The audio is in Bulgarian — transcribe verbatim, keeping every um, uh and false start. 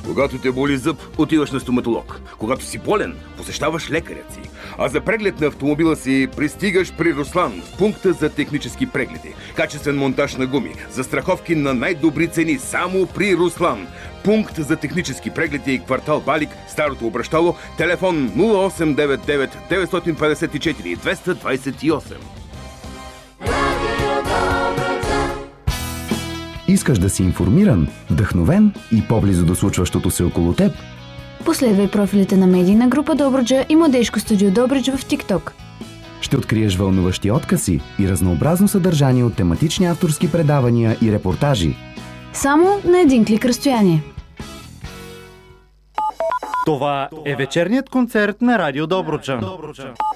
Когато те боли зъб, отиваш на стоматолог. Когато си болен, посещаваш лекарят си. А за преглед на автомобила си пристигаш при Руслан в пункта за технически прегледи. Качествен монтаж на гуми, застраховки на най-добри цени само при Руслан. Пункт за технически прегледи, квартал Балик, Старото обращало, телефон нула осем девет девет девет пет четири две два осем. Искаш да си информиран, вдъхновен и по-близо до случващото се около теб? Последвай профилите на медийна група Добруджа и Младежко студио Добрич в TikTok. Ще откриеш вълнуващи откъси и разнообразно съдържание от тематични авторски предавания и репортажи. Само на един клик разстояние. Това е вечерният концерт на Радио Добруджа.